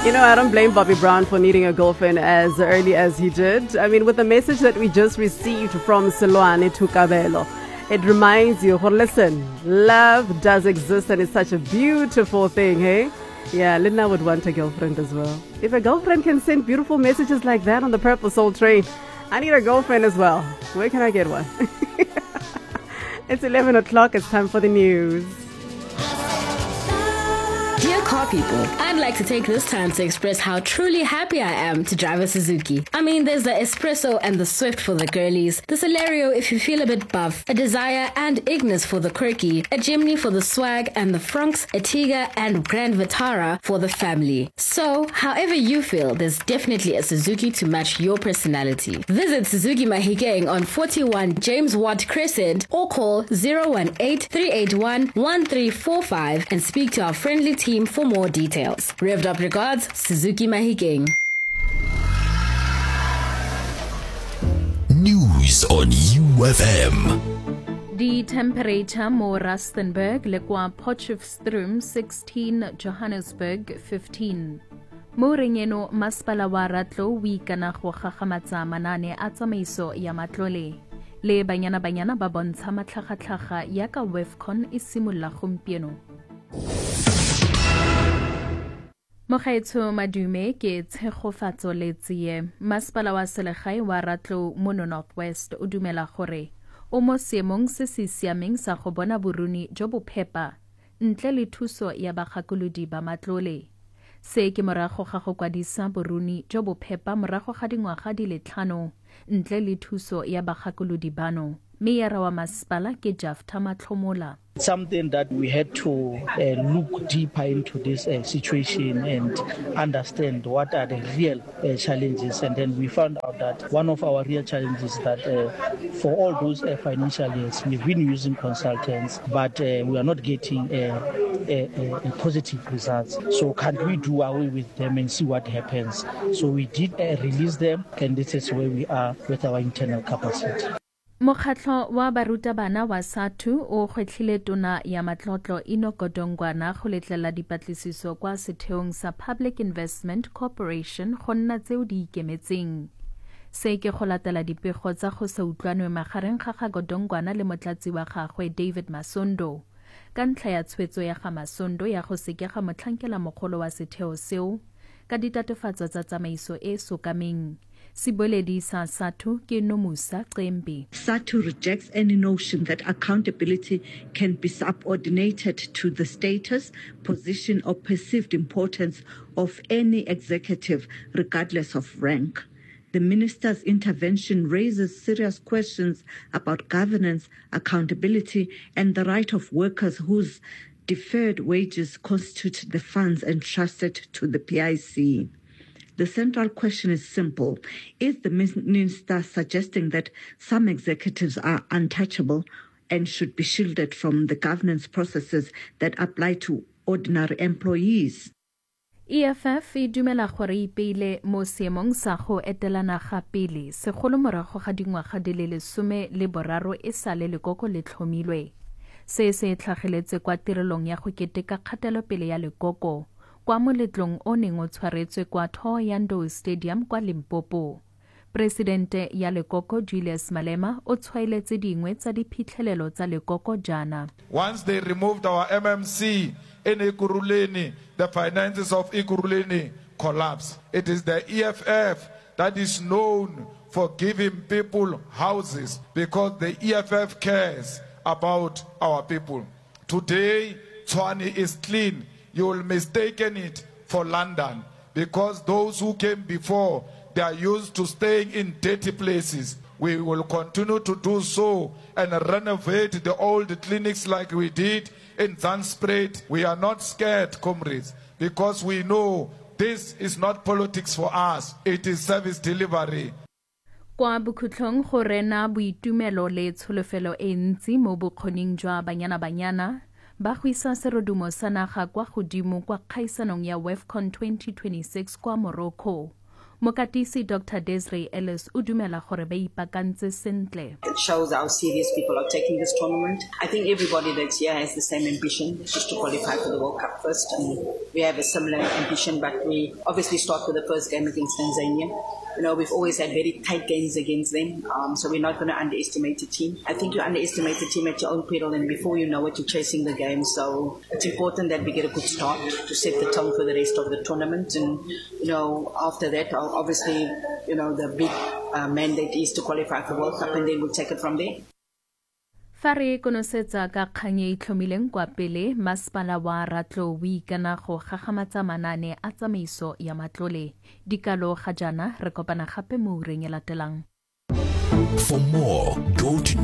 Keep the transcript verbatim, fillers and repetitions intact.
You know, I don't blame Bobby Brown for needing a girlfriend as early as he did. I mean, with the message that we just received from Silwane Tukabelo, it reminds you, listen, love does exist and it's such a beautiful thing, hey? Yeah, Linda would want a girlfriend as well. If a girlfriend can send beautiful messages like that on the Purple Soul train, I need a girlfriend as well. Where can I get one? It's eleven o'clock, it's time for the news. Dear car people, I'd like to take this time to express how truly happy I am to drive a Suzuki. I mean, there's the Espresso and the Swift for the girlies, the Celerio if you feel a bit buff, a Desire and Ignis for the quirky, a Jimny for the swag, and the Franks, a Tiga, and Grand Vitara for the family. So, however you feel, there's definitely a Suzuki to match your personality. Visit Suzuki Mahikeng on forty-one James Watt Crescent or call zero one eight, three eight one, one three four five and speak to our friendly team for more details. Revved up regards, Suzuki Mahikeng. News on U F M. The temperature mo Rustenburg le kwa Potchefstroom sixteen, Johannesburg fifteen. Mo rengeno masepala wa Ratlo o ikana go gagamatsa manane a tsamaiso ya matlole. Le banyana banyana ba bontsha matlhagatlhaga yaka WEFCON e simolla gompieno. Mogaetsho Madume ke tshegofatso le tsie masepala wa selegae wa Ratlo mo Northwest o dumela gore o mo seemong se se siameng sa go bona boruni jo bo phepa ntle le thuso ya bagakolodi ba matlole. Se ke morago ga go kwadisa boruni jo bo phepa morago ga dingwaga di le tlhano ntle le thuso ya bagakolodi bano. Meyara wa masepala ke Jafta Matlhomola. Something that we had to uh, look deeper into this uh, situation and understand what are the real uh, challenges. And then we found out that one of our real challenges is that uh, for all those uh, financial years, we've been using consultants, but uh, we are not getting uh, a, a, a positive results. So can't we do away with them and see what happens? So we did uh, release them, and this is where we are with our internal capacity. Mokgatlho wa barutabana wa SATU o gwetlhile tona ya matlotlo Enoch Dongwana go letlela dipatlisiso kwa setheong sa Public Investment Corporation go nna tseo di ikemetseng. Se ke go latela dipego tsa go sa utlwanwe magareng ga ga Dongwana le motlatsi wa gagwe David Masondo. Ka ntlha ya tshwetso ya ga Masondo ya go sekega motlhankela mogolo wa setheo seo ka ditatofatso tsa tsamaiso e sokameng. Siboledi sa SATU ke Nomusa Cembi. SATU rejects any notion that accountability can be subordinated to the status, position, or perceived importance of any executive, regardless of rank. The minister's intervention raises serious questions about governance, accountability, and the right of workers whose deferred wages constitute the funds entrusted to the P I C. The central question is simple. Is the minister suggesting that some executives are untouchable and should be shielded from the governance processes that apply to ordinary employees? E F F e dumela gore e peile mo seemong sa go etelana ga pele segolo morago ga dingwaga di le lesome le boraro e sale lekoko le tlhomilwe. Se se tlhageletse kwa tirelong ya go keteka kgatelopele ya lekoko kwa moletlong o neng o tshwaretswe kwa Thohoyandou Stadium kwa Limpopo. Presidente ya lekoko Julius Malema o tshwaeletse dingwe tsa diphitlhelelo tsa lekoko jana. Once they removed our M M C in Ekurhuleni, the finances of Ekurhuleni collapsed. It is the E F F that is known for giving people houses because the E F F cares about our people. Today, Tshwane is clean. You will mistaken it for London because those who came before, they are used to staying in dirty places. We will continue to do so and renovate the old clinics like we did in Zanspruit. We are not scared, comrades, because we know this is not politics for us. It is service delivery. Kwa bokhutlong go rena boitumelo le tsholofelo e ntsi mo bokgoning jwa banyana banyana ba go isa serodumo sa naga kwa godimo kwa kgaisanong ya WEFCON twenty twenty-six kwa Morocco. Mokatisi Doctor Desiree Ellis o dumela gore ba ipakantse sentle. It shows how serious people are taking this tournament. I think everybody that's here has the same ambition, just to qualify for the World Cup first. And we have a similar ambition, but we obviously start with the first game against Tanzania. You know, we've always had very tight games against them, um, so we're not going to underestimate the team. I think you underestimate the team at your own peril, and before you know it, you're chasing the game. So it's important that we get a good start to set the tone for the rest of the tournament. And, you know, after that, obviously, you know, the big uh, mandate is to qualify for the World Cup, and then we'll take it from there. Fa re konosetsa ka kgang e itlhomileng kwa pele, masepala wa Ratlo o ikana go gagamatsa manane a tsamaiso ya matlole. Dikalo ga jana re kopana gape mo ureng e latelang. For more, go to